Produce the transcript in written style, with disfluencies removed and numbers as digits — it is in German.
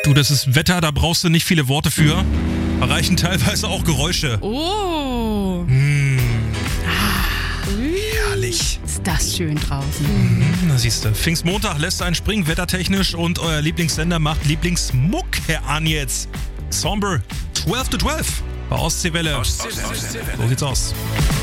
Du, das ist Wetter, da brauchst du nicht viele Worte für. Da reichen teilweise auch Geräusche. Oh. Herrlich. Ist das schön draußen. Na siehst du, Pfingstmontag lässt einen springen, wettertechnisch, und euer Lieblingssender macht Lieblingsmucke an jetzt. Somber 12 to 12 bei Ostseewelle. So sieht's aus.